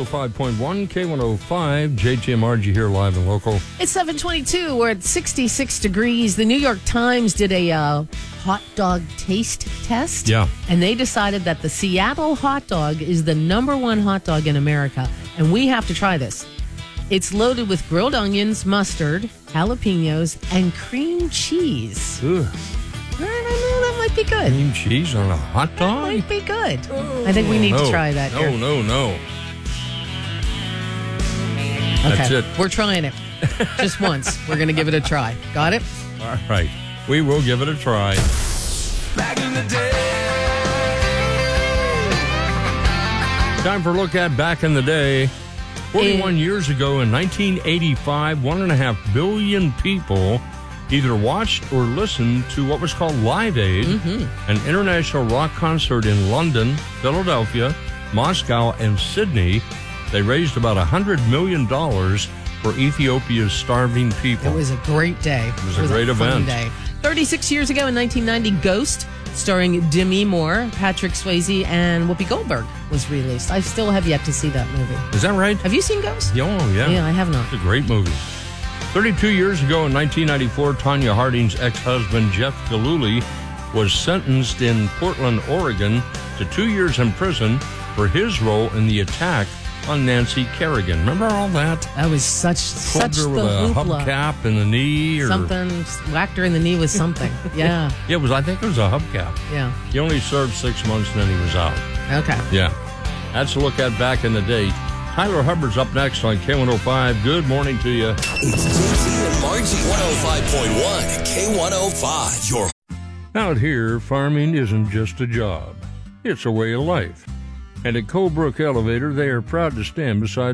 105.1, K105, JTMRG here live and local. It's 7:22. We're at 66 degrees. The New York Times did a hot dog taste test. Yeah. And they decided that the Seattle hot dog is the number one hot dog in America. And we have to try this. It's loaded with grilled onions, mustard, jalapenos, and cream cheese. Ugh. I don't know, that might be good. Cream cheese on a hot That dog? might be good. I think we need to try that here. No. Okay. That's it. We're trying it. Just once. We're going to give it a try. Got it? All right. We will give it a try. Back in the day. Time for a look at back in the day. 41 years ago in 1985, 1.5 billion people either watched or listened to what was called Live Aid, an international rock concert in London, Philadelphia, Moscow, and Sydney. They raised about $100 million for Ethiopia's starving people. It was a great day. It was a great fun event. Day. 36 years ago in 1990, Ghost, starring Demi Moore, Patrick Swayze, and Whoopi Goldberg, was released. I still have yet to see that movie. Is that right? Have you seen Ghost? Oh, yeah. Yeah, I have not. It's a great movie. 32 years ago in 1994, Tanya Harding's ex-husband, Jeff Gillooly, was sentenced in Portland, Oregon to 2 years in prison for his role in the attack on Nancy Kerrigan. Remember all that? That was such Pulled her the with a hoopla. hubcap in the knee, or Something, whacked her in the knee with something. Yeah, yeah, I think it was a hubcap. yeah. He only served 6 months and then he was out. Okay. Yeah, that's a look at back in the day. Tyler Hubbard's up next on K105. Good morning to you. It's JT and Margie. 105.1 K105. Your Out here, farming isn't just a job. It's a way of life. And at Colebrook Elevator, they are proud to stand beside